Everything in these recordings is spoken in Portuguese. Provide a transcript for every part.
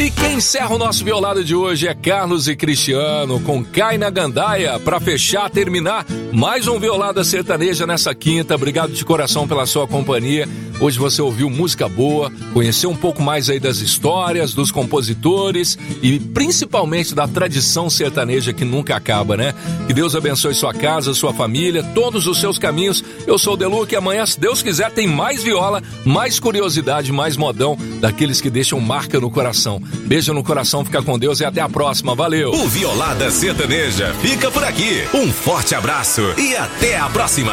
E quem encerra o nosso violado de hoje é Carlos e Cristiano, com Cai na Gandaia, pra fechar, terminar mais um Violada Sertaneja nessa quinta. Obrigado de coração pela sua companhia. Hoje você ouviu música boa, conheceu um pouco mais aí das histórias, dos compositores e principalmente da tradição sertaneja que nunca acaba, né? Que Deus abençoe sua casa, sua família, todos os seus caminhos. Eu sou o Deluca e amanhã, se Deus quiser, tem mais viola, mais curiosidade, mais modão, daqueles que deixam marca no coração. Beijo no coração, fica com Deus e até a próxima. Valeu! O Violada Sertaneja fica por aqui. Um forte abraço e até a próxima!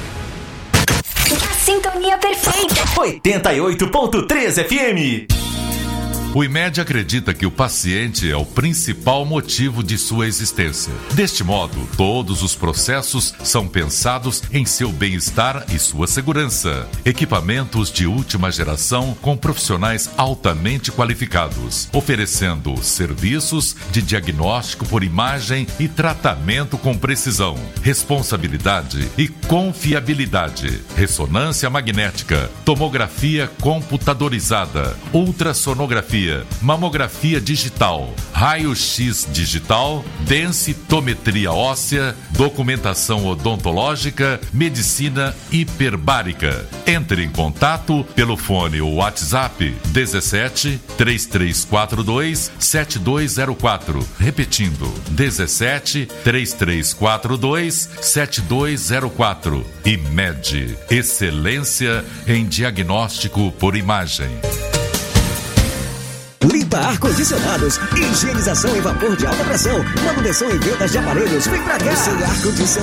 A sintonia perfeita. 88.3 FM. O IMED acredita que o paciente é o principal motivo de sua existência. Deste modo, todos os processos são pensados em seu bem-estar e sua segurança. Equipamentos de última geração com profissionais altamente qualificados, oferecendo serviços de diagnóstico por imagem e tratamento com precisão, responsabilidade e confiabilidade. Ressonância magnética, tomografia computadorizada, ultrassonografia, mamografia digital, raio-x digital, densitometria óssea, documentação odontológica, medicina hiperbárica. Entre em contato pelo fone ou WhatsApp 17 3342 7204. Repetindo, 17 3342 7204. IMED, excelência em diagnóstico por imagem. Limpa ar-condicionados, higienização em vapor de alta pressão, manutenção e vendas de aparelhos. Vem pra cá! Sem ar-condicionado.